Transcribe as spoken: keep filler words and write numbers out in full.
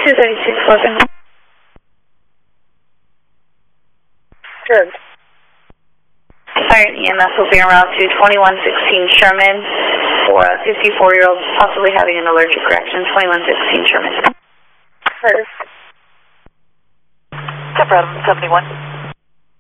two thirty-six, Logan. Good. Fire E M S will be around to twenty-one sixteen Sherman for a fifty-four-year-old possibly having an allergic reaction. twenty-one sixteen Sherman. First. Separate seventy-one.